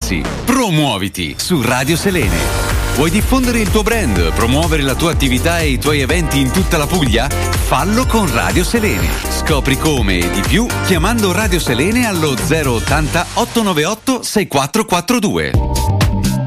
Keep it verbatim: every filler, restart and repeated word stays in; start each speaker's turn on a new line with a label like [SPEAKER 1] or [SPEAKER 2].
[SPEAKER 1] servizi. Promuoviti su Radio Selene. Vuoi diffondere il tuo brand, promuovere la tua attività e i tuoi eventi in tutta la Puglia? Fallo con Radio Selene. Scopri come e di più chiamando Radio Selene allo zero ottanta ottocentonovantaotto sessantaquattro quarantadue.